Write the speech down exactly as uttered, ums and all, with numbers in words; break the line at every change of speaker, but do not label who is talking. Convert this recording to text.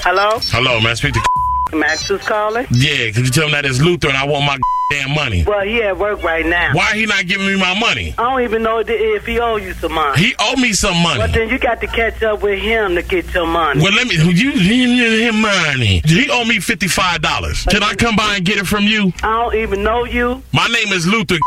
Hello?
Hello, man. Speak to
Max is calling?
Yeah, could you tell him that it's Luther and I want my damn money?
Well, he at work right now.
Why he not giving me my money?
I don't even know if he owe you some money.
He owe me some money.
Well, then you got to catch up with him to get your money.
Well, let me, you give him money. He owe me fifty-five dollars. Can I come by and get it from you?
I don't even know you.
My name is Luther.